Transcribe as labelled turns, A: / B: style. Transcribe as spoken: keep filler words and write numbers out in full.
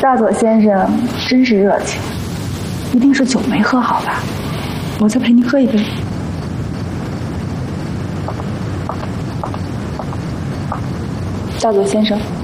A: 大佐先生真是热情，一定是酒没喝好吧？我再陪您喝一杯。大佐先生。